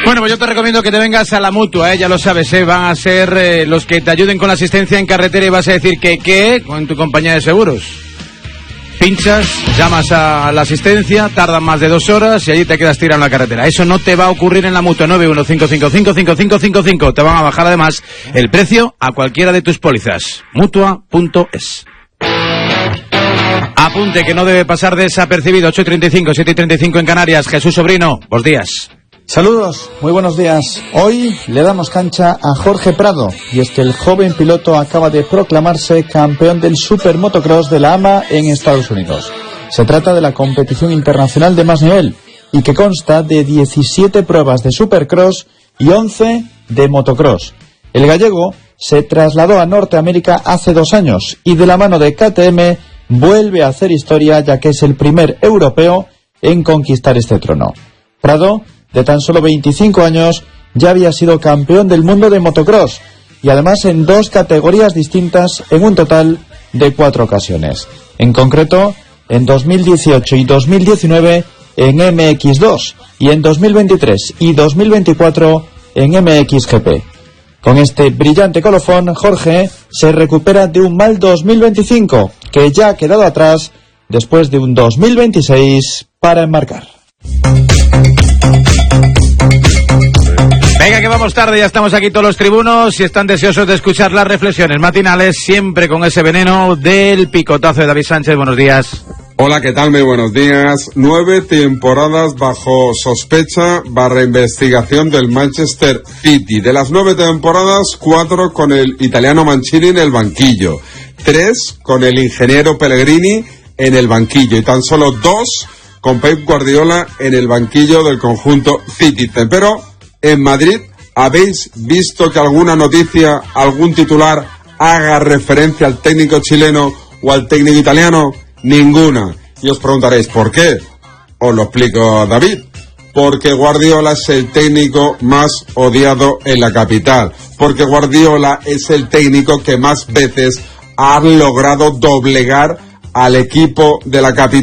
Bueno, pues yo te recomiendo que te vengas a la Mutua, ya lo sabes, van a ser los que te ayuden con la asistencia en carretera y vas a decir que con tu compañía de seguros. Pinchas, llamas a la asistencia, tardan más de 2 horas y allí te quedas tirado en la carretera. Eso no te va a ocurrir en la Mutua. 915555555. Te van a bajar además el precio a cualquiera de tus pólizas. Mutua.es. Apunte que no debe pasar desapercibido. 8:35, 7:35 en Canarias. Jesús Sobrino, buenos días. Saludos, muy buenos días. Hoy le damos cancha a Jorge Prado, y es que el joven piloto acaba de proclamarse campeón del Supermotocross de la AMA en Estados Unidos. Se trata de la competición internacional de más nivel y que consta de 17 pruebas de Supercross y 11 de motocross. El gallego se trasladó a Norteamérica hace 2 años y de la mano de KTM vuelve a hacer historia, ya que es el primer europeo en conquistar este trono. Prado, de tan solo 25 años, ya había sido campeón del mundo de motocross y además en 2 categorías distintas en un total de 4 ocasiones. En concreto, en 2018 y 2019 en MX2 y en 2023 y 2024 en MXGP. Con este brillante colofón, Jorge se recupera de un mal 2025 que ya ha quedado atrás después de un 2026 para enmarcar. Venga, que vamos tarde, ya estamos aquí todos los tribunos y están deseosos de escuchar las reflexiones matinales, siempre con ese veneno del picotazo de David Sánchez. Buenos días. Hola, ¿qué tal? Muy buenos días. 9 temporadas bajo sospecha / investigación del Manchester City. De las 9 temporadas, 4 con el italiano Mancini en el banquillo, 3 con el ingeniero Pellegrini en el banquillo y tan solo 2 con Pep Guardiola en el banquillo del conjunto City. Pero en Madrid, ¿habéis visto que alguna noticia, algún titular haga referencia al técnico chileno o al técnico italiano? Ninguna. Y os preguntaréis, ¿por qué? Os lo explico, David. Porque Guardiola es el técnico más odiado en la capital. Porque Guardiola es el técnico que más veces ha logrado doblegar al equipo de la capital.